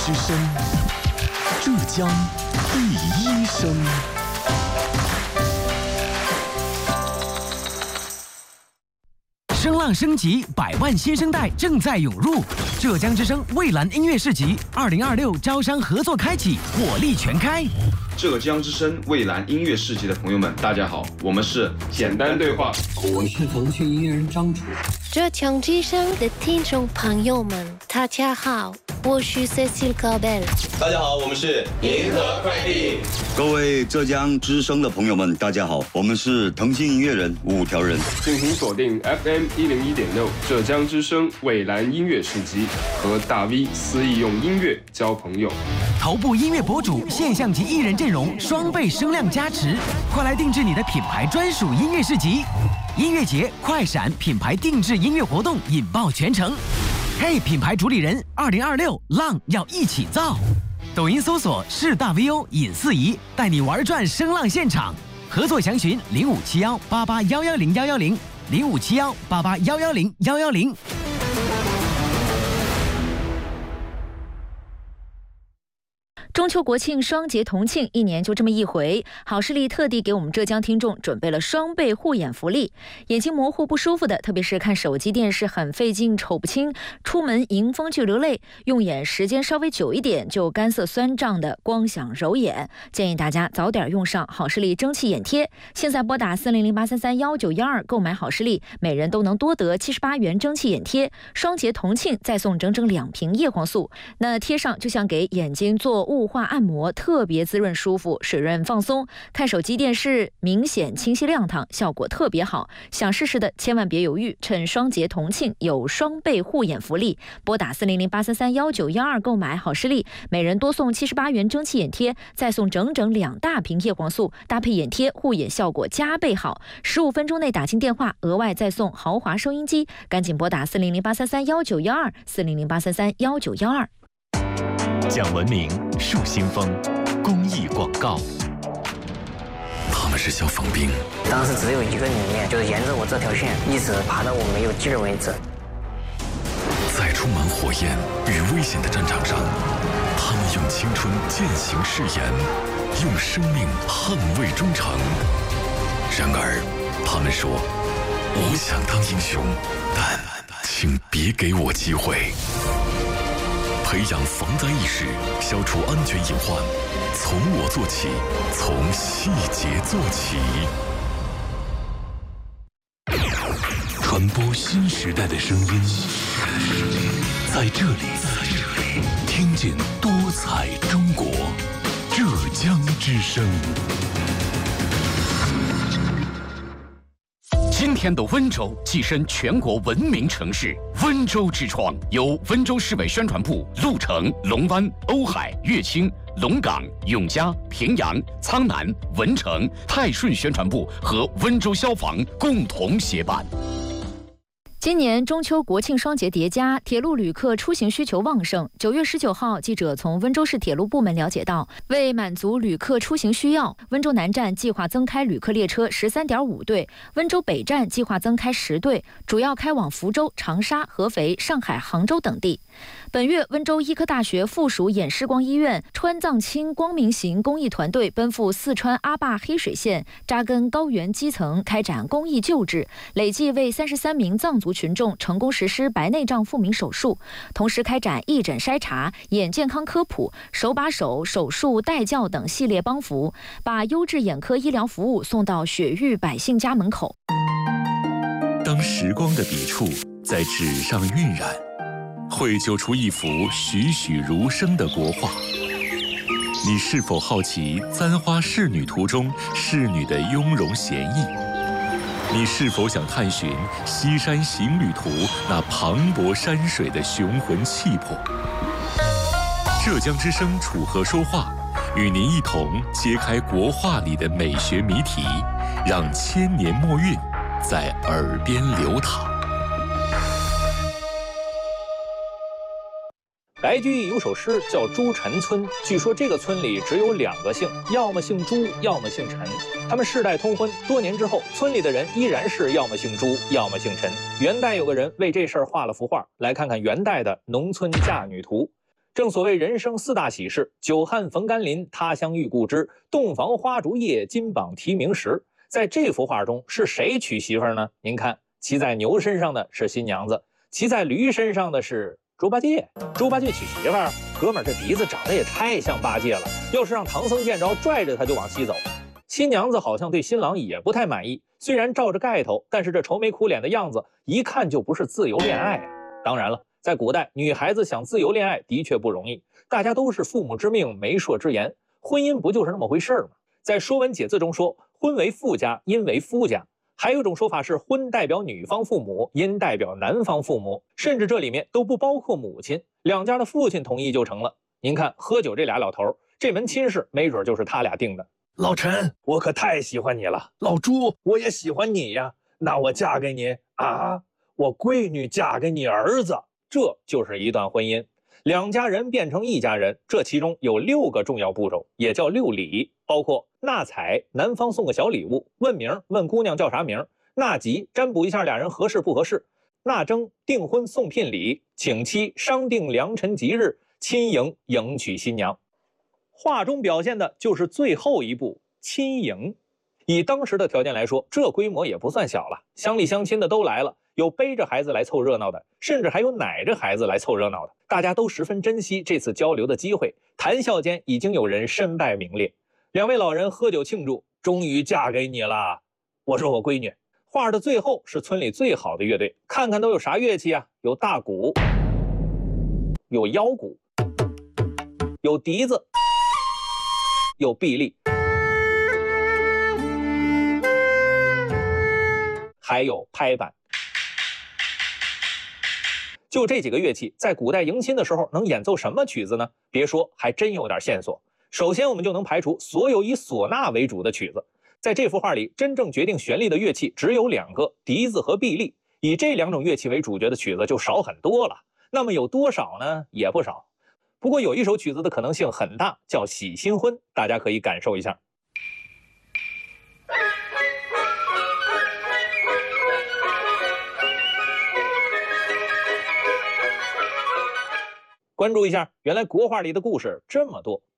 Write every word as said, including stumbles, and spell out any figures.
之声，浙江第一声。声浪升级，百万新生代正在涌入。浙江之声蔚蓝音乐市集二零二六招商合作开启，火力全开。 浙江之声蔚蓝音乐市集的朋友们，大家好，我们是简单对话， 我是腾讯音乐人张楚。 浙江之声的听众朋友们，大家好，我是 Cecil Cabel。 大家好，我们是银河快递。 各位浙江之声的朋友们，大家好，我们是腾讯音乐人五条人。 敬请锁定 F M 一零一点六浙江之声蔚蓝音乐市集，和大 V 肆意用音乐交朋友。 头部音乐博主、现象级艺人阵容，双倍声量加持，快来定制你的品牌专属音乐市集。音乐节快闪品牌定制音乐活动引爆全城。嘿，品牌主理人，二零二六浪要一起造。抖音搜索是大 V O 尹四仪，带你玩转声浪现场。合作详询零五七幺八八幺幺零幺幺零零五七幺八八幺幺零幺幺零。 中秋国庆双节同庆，一年就这么一回，好视力特地给我们浙江听众准备了双倍护眼福利。眼睛模糊不舒服的，特别是看手机电视很费劲瞅不清，出门迎风就流泪，用眼时间稍微久一点就干涩酸胀的，光想揉眼，建议大家早点用上好视力蒸汽眼贴。现在拨打四零零八三三幺九幺二购买好视力，每人都能多得七十八元蒸汽眼贴，双节同庆再送整整两瓶叶黄素。那贴上就像给眼睛做雾化按摩，特别滋润舒服，水润放松。看手机电视明显清晰亮堂，效果特别好。想试试的千万别犹豫，趁双节同庆有双倍护眼福利，拨打四零零八三三幺九幺二购买好视力，每人多送七十八元蒸汽眼贴，再送整整两大瓶叶黄素，搭配眼贴护眼效果加倍好。十五分钟内打进电话，额外再送豪华收音机，赶紧拨打四零零八三三幺九幺二四零零八三三幺九幺二。 讲文明树新风公益广告。他们是消防兵， 当时只有一个理念，就是沿着我这条线一直爬到我没有劲儿为止。 在充满火焰与危险的战场上，他们用青春践行誓言，用生命捍卫忠诚。然而他们说，我想当英雄，但请别给我机会。培养防灾意识，消除安全隐患，从我做起，从细节做起。传播新时代的声音，在这里，听见多彩中国，浙江之声。今天的温州跻身全国文明城市，温州之窗由温州市委宣传部、鹿城、龙湾、瓯海、乐清、龙岗、永嘉、平阳、苍南、文成、泰顺宣传部和温州消防共同协办。 今年中秋国庆双节叠加，铁路旅客出行需求旺盛。九月十九号，记者从温州市铁路部门了解到，为满足旅客出行需要，温州南站计划增开旅客列车十三点五对，温州北站计划增开十对，主要开往福州、长沙、合肥、上海、杭州等地。本月，温州医科大学附属眼视光医院川藏青光明行公益团队奔赴四川阿坝黑水县，扎根高原基层，开展公益救治，累计为三十三名藏族群众成功实施白内障复明手术，同时开展义诊筛查、眼健康科普、手把手手术带教等系列帮扶，把优质眼科医疗服务送到雪域百姓家门口。 当时光的笔触在纸上晕染，绘就出一幅栩栩如生的国画。你是否好奇《簪花仕女图》中仕女的雍容娴逸？你是否想探寻《西山行旅图》那磅礴山水的雄浑气魄？浙江之声楚河说话，与您一同揭开国画里的美学谜题，让千年墨韵在耳边流淌。 白居易有首诗叫《朱陈村》，据说这个村里只有两个姓，要么姓朱，要么姓陈。他们世代通婚，多年之后，村里的人依然是要么姓朱，要么姓陈。元代有个人为这事儿画了幅画，来看看元代的农村嫁女图。 正所谓人生四大喜事，久旱逢甘霖，他乡遇故知，洞房花烛夜，金榜题名时。在这幅画中，是谁娶媳妇儿呢？您看，骑在牛身上的是新娘子，骑在驴身上的是猪八戒。猪八戒娶媳妇儿，哥们儿这鼻子长得也太像八戒了，要是让唐僧见着，拽着他就往西走。新娘子好像对新郎也不太满意，虽然罩着盖头，但是这愁眉苦脸的样子，一看就不是自由恋爱啊。当然了，在古代，女孩子想自由恋爱的确不容易，大家都是父母之命，媒妁之言，婚姻不就是那么回事吗？在《说文解字》中说，婚为妇家，阴为夫家。还有一种说法是，婚代表女方父母，阴代表男方父母，甚至这里面都不包括母亲，两家的父亲同意就成了。您看，喝酒这俩老头，这门亲事没准就是他俩定的。 老陈，我可太喜欢你了。老朱，我也喜欢你呀。那我嫁给你啊，我闺女嫁给你儿子， 这就是一段婚姻。两家人变成一家人，这其中有六个重要步骤，也叫六礼，包括纳采，男方送个小礼物；问名，问姑娘叫啥名；纳吉，占卜一下俩人合适不合适；纳征，订婚送聘礼；请期，商定良辰吉日；亲迎，迎娶新娘。画中表现的就是最后一步，亲迎。以当时的条件来说，这规模也不算小了，乡里乡亲的都来了，有背着孩子来凑热闹的，甚至还有奶着孩子来凑热闹的，大家都十分珍惜这次交流的机会。谈笑间，已经有人身败名裂。两位老人喝酒庆祝，终于嫁给你了。我说我闺女。画的最后是村里最好的乐队，看看都有啥乐器啊？有大鼓，有腰鼓，有笛子，有臂力，还有拍板。就这几个乐器，在古代迎亲的时候能演奏什么曲子呢？别说，还真有点线索。首先，我们就能排除所有以唢呐为主的曲子。在这幅画里，真正决定旋律的乐器只有两个，笛子和臂力。以这两种乐器为主角的曲子就少很多了。那么有多少呢？也不少。不过有一首曲子的可能性很大，叫《喜新婚》，大家可以感受一下。关注一下，原来国画里的故事这么多。